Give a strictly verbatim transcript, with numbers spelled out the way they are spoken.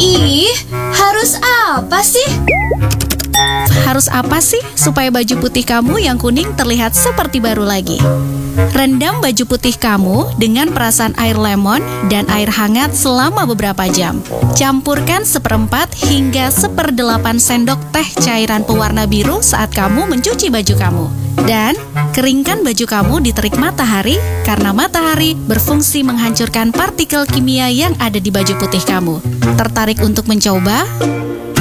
Ih, harus apa sih? Harus apa sih supaya baju putih kamu yang kuning terlihat seperti baru lagi? Rendam baju putih kamu dengan perasan air lemon dan air hangat selama beberapa jam. Campurkan seperempat hingga seperdelapan sendok teh cairan pewarna biru saat kamu mencuci baju kamu. Dan keringkan baju kamu di terik matahari karena matahari berfungsi menghancurkan partikel kimia yang ada di baju putih kamu. Tertarik untuk mencoba?